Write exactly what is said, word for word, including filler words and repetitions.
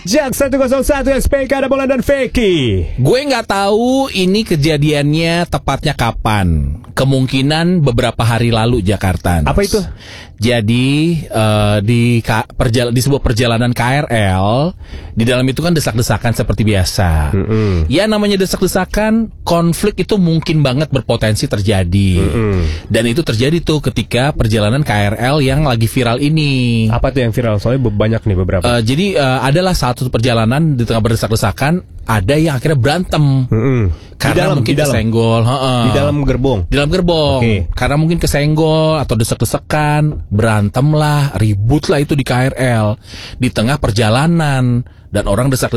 Jak seratus satu S P K ada Bolan dan Feki. Gue nggak tahu ini kejadiannya tepatnya kapan. Kemungkinan beberapa hari lalu Jakarta. Apa itu? Jadi uh, di ka, perjala, di sebuah perjalanan K R L, di dalam itu kan desak-desakan seperti biasa. Mm-hmm. Ya namanya desak-desakan, konflik itu mungkin banget berpotensi terjadi. Mm-hmm. Dan itu terjadi tuh ketika perjalanan K R L yang lagi viral ini. Apa tuh yang viral? Soalnya banyak nih beberapa. Uh, jadi uh, adalah satu perjalanan di tengah berdesak-desakan, ada yang akhirnya berantem. Mm-hmm. Karena di dalam, mungkin di dalam. kesenggol. Uh-uh. Di dalam gerbong. Di dalam gerbong. Okay. Karena mungkin kesenggol atau desak-desakan. Berantem lah, ribut lah itu di K R L di tengah perjalanan dan orang desak